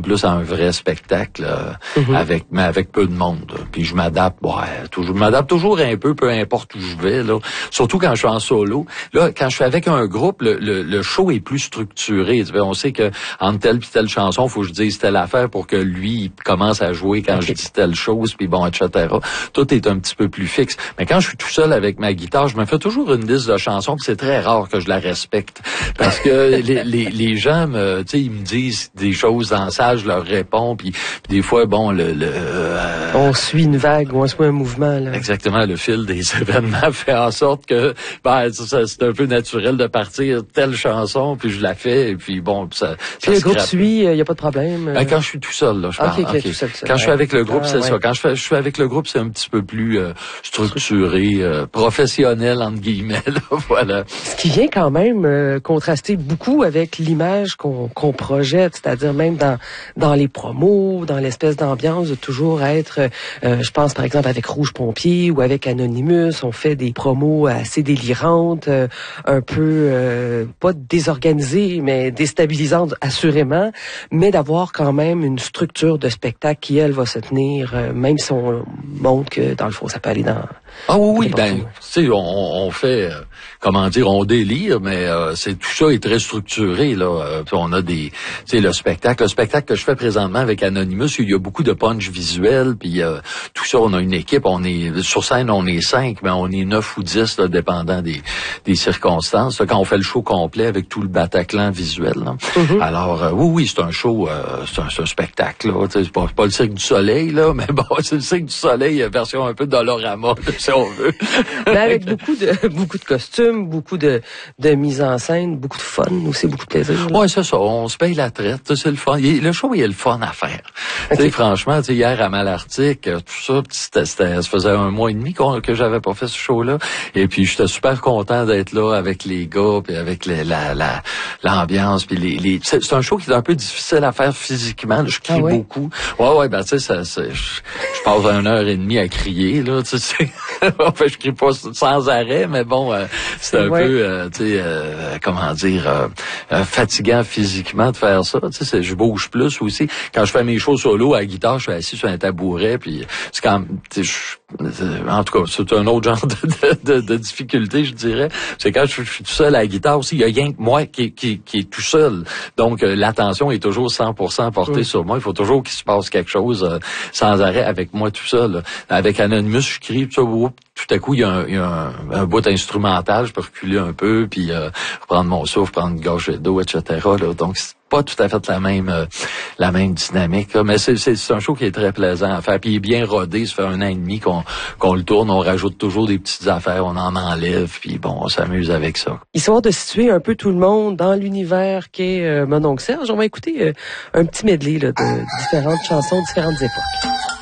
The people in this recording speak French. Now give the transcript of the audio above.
plus à un vrai spectacle avec peu de monde. Puis je m'adapte, je m'adapte toujours un peu importe où je vais, là. Surtout quand je suis en solo. Là, quand je suis avec un groupe, le show est plus structuré. On sait que entre telle puis telle chanson, faut que je dise telle affaire pour que lui il commence à jouer quand je dis telle chose, puis bon, etc. Tout est un petit peu plus fixe. Mais quand je suis tout seul avec ma guitare, je me fais toujours une liste de chansons, puis c'est très rare que je la respecte. Parce que les gens ils me disent des choses dans ça, je leur réponds, puis des fois, bon, on suit une vague, on suit un mouvement, là. Exactement, le fil des événements fait en sorte que c'est un peu naturel de partir telle chanson, puis je la fais, et puis bon, ça puis le groupe suit, il y a pas de problème. Quand je suis tout seul, là, je parle. Tout seul. Quand je suis avec le groupe, c'est ça. Quand je suis avec le groupe, c'est un petit peu plus structuré, professionnel entre guillemets. Là, voilà. Ce qui vient quand même contraster beaucoup avec l'image qu'on projette, c'est-à-dire même dans les promos, dans l'espèce d'ambiance de toujours être, je pense par exemple avec Rouge Pompier ou avec Anonymous, on fait des promos assez délirantes, un peu pas désorganisées, mais déstabilisantes assurément, mais d'avoir quand même une structure de spectacle qui, elle, va se tenir, même si on montre que dans le fond, ça peut aller dans... Ah oui, tu sais, on fait, on délire, mais c'est tout ça est très structuré, là. Puis on a tu sais, le spectacle que je fais présentement avec Anonymous, il y a beaucoup de punch visuel, puis tout ça, on a une équipe, sur scène, on est 5, mais on est 9 ou 10, là, dépendant des circonstances. Là, quand on fait le show complet avec tout le Bataclan visuel, là. Alors, oui, c'est un show, c'est un spectacle, là. C'est pas le Cirque du Soleil, là, mais bon, c'est le Cirque du Soleil, version un peu Dolorama, si on veut. Mais avec beaucoup de costumes, beaucoup de mise en scène, beaucoup de fun aussi, beaucoup de plaisir. Ouais, c'est ça. On se paye la traite, c'est le fun. Le show, il y a le fun à faire. Franchement, hier à Malartic, tout ça, ça faisait 1 mois et demi que j'avais pas fait ce show-là. Et puis j'étais super content d'être là avec les gars, puis avec l'ambiance, puis c'est un show qui est un peu difficile à faire physiquement. Je crie beaucoup. Ouais, tu sais, je passe 1h30 à crier, là, tu sais. En fait, je crie pas sans arrêt, mais bon, c'est un peu, fatigant physiquement de faire ça. Tu sais, je bouge plus aussi. Quand je fais mes shows solo à la guitare, je suis assis sur un tabouret, puis c'est quand en tout cas, c'est un autre genre de difficulté, je dirais. C'est quand je suis tout seul à la guitare aussi, il y a rien que moi qui est tout seul. Donc, l'attention est toujours 100% portée sur moi. Il faut toujours qu'il se passe quelque chose sans arrêt avec moi tout seul. Avec Anonymous, je crie, tout à coup, il y a un bout instrumental, je peux reculer un peu, puis reprendre mon souffle, prendre une gorgée d'eau, etc. Là. Donc, c'est pas tout à fait la même dynamique, là. Mais c'est un show qui est très plaisant à faire, puis il est bien rodé. Ça fait 1 an et demi qu'on le tourne, on rajoute toujours des petites affaires, on en enlève, puis bon, on s'amuse avec ça. Histoire de situer un peu tout le monde dans l'univers qu'est Mon oncle Serge, on va écouter un petit medley là, de différentes chansons, différentes époques.